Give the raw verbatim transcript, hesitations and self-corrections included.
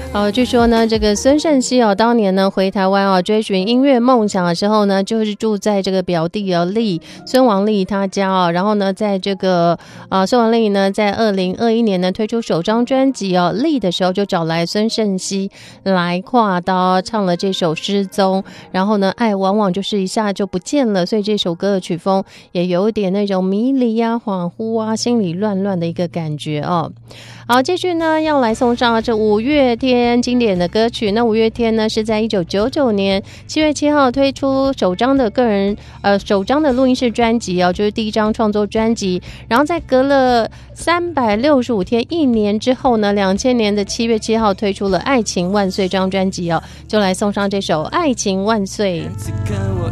哦，据说呢，这个孙盛希哦，当年呢回台湾哦，追寻音乐梦想的时候呢，就是住在这个表弟哦利孙王利他家哦，然后呢，在这个啊、呃、孙王利呢，在二零二一年呢推出首张专辑哦利的时候，就找来孙盛希来跨刀唱了这首《失踪》，然后呢，爱往往就是一下就不见了，所以这首歌的曲风也有点那种迷离啊、恍惚啊、心里乱乱的一个感觉哦。好，继续呢要来送上这五月天经典的歌曲。那五月天呢是在一九九九年七月七号推出首张的个人呃首张的录音室专辑哦，就是第一张创作专辑。然后在隔了三百六十五天一年之后呢，两千年的七月七号推出了《爱情万岁》这张专辑哦，就来送上这首《爱情万岁》。 此刻我